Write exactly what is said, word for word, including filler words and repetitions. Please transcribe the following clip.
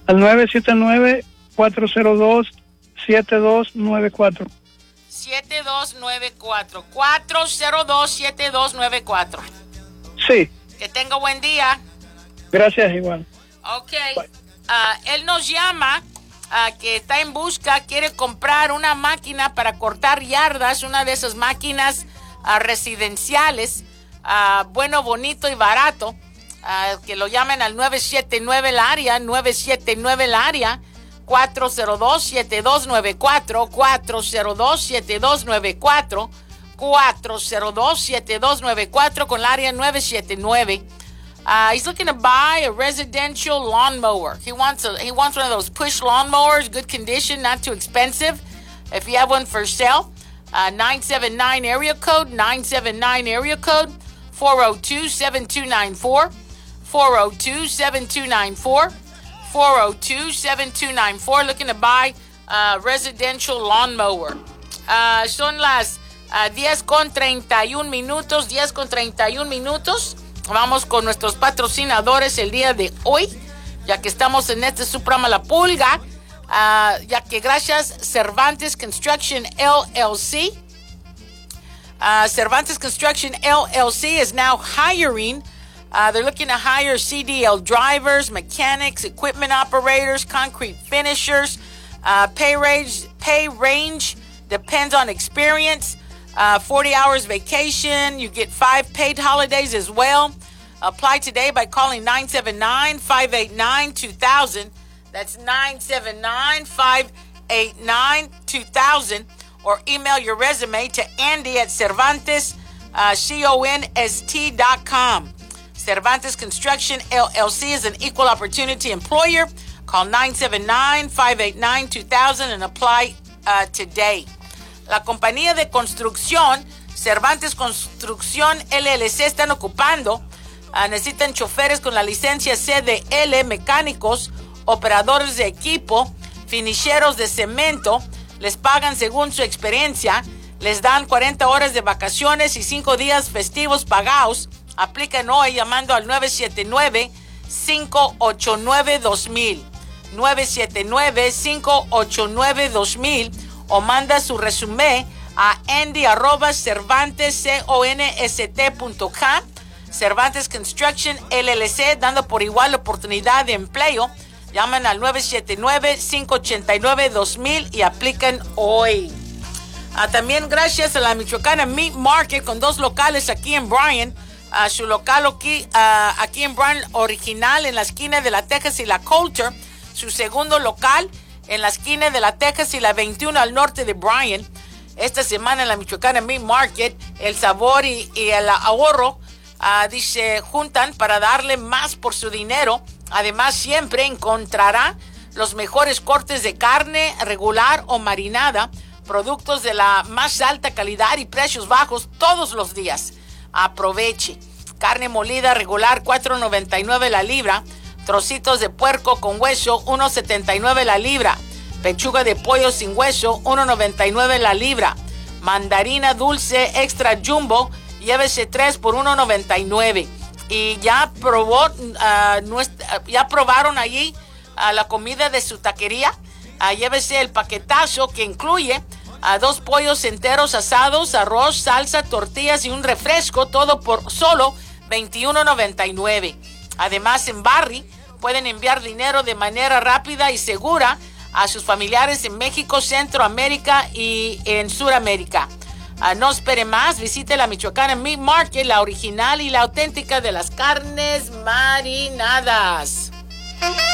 al nueve siete nueve, cuatro cero dos, siete dos nueve cuatro. siete dos nueve cuatro. cuatro cero dos, siete dos nueve cuatro. Sí. Que tenga buen día. Gracias, igual. Ok. Uh, él nos llama, uh, que está en busca, quiere comprar una máquina para cortar yardas, una de esas máquinas uh, residenciales, uh, bueno, bonito y barato, uh, que lo llamen al nueve siete nueve el área, nueve siete nueve el área, cuatro cero dos, siete dos nueve cuatro, cuatro cero dos, siete dos nueve cuatro, cuatro cero dos, siete dos nueve cuatro con el área nueve siete nueve. Uh, he's looking to buy a residential lawnmower. He wants a, he wants one of those push lawnmowers, good condition, not too expensive. If you have one for sale, uh, nine seven nine area code, nine seven nine area code, four oh two, seven two nine four, four oh two, seven two nine four, four oh two, seven two nine four, looking to buy a residential lawnmower. Uh, son las uh, diez con treinta y un minutos, diez con treinta y un minutos. Vamos con nuestros patrocinadores el día de hoy, ya que estamos en este su programa La Pulga, uh, ya que gracias Cervantes Construction L L C. Uh, Cervantes Construction L L C is now hiring. Uh, they're looking to hire C D L drivers, mechanics, equipment operators, concrete finishers. Uh, pay range, pay range depends on experience. Uh, forty hours vacation. You get five paid holidays as well. Apply today by calling nine seven nine, five eight nine, two thousand. That's nine seven nine, five eight nine, two thousand. Or email your resume to Andy at Cervantes, uh, C O N S T dot com. Cervantes Construction L L C is an equal opportunity employer. Call nine seven nine, five eight nine, two thousand and apply uh, today. La compañía de construcción Cervantes Construcción L L C están ocupando, uh, necesitan choferes con la licencia C D L, mecánicos, operadores de equipo, finisheros de cemento. Les pagan según su experiencia, les dan cuarenta horas de vacaciones y cinco días festivos pagados. Aplican hoy llamando al nueve siete nueve, cinco ocho nueve, dos mil, nueve siete nueve, cinco ocho nueve, dos mil. O manda su resumen a Andy arroba Cervantes const punto com. Cervantes Construction L L C, dando por igual oportunidad de empleo. Llaman al nueve siete nueve, cinco ocho nueve, dos mil y aplican hoy. Uh, también gracias a la Michoacana Meat Market con dos locales aquí en Bryan. Uh, su local aquí, uh, aquí en Bryan original en la esquina de la Texas y la Coulter. Su segundo local en la esquina de la Texas y la veintiuno al norte de Bryan. Esta semana en la Michoacana Meat Market, el sabor y, y el ahorro, uh, dice, juntan para darle más por su dinero. Además, siempre encontrará los mejores cortes de carne regular o marinada, productos de la más alta calidad y precios bajos todos los días. Aproveche. Carne molida regular, cuatro noventa y nueve la libra. Trocitos de puerco con hueso, uno setenta y nueve la libra. Pechuga de pollo sin hueso, uno noventa y nueve la libra. Mandarina dulce extra jumbo, llévese tres por uno noventa y nueve. Y ya probó, uh, nuestra, ya probaron allí uh, la comida de su taquería. Uh, llévese el paquetazo que incluye uh, dos pollos enteros asados, arroz, salsa, tortillas y un refresco, todo por solo veintiuno noventa y nueve. Además, en Barry pueden enviar dinero de manera rápida y segura a sus familiares en México, Centroamérica y en Sudamérica. Uh, no espere más, visite la Michoacana Meat Market, la original y la auténtica de las carnes marinadas.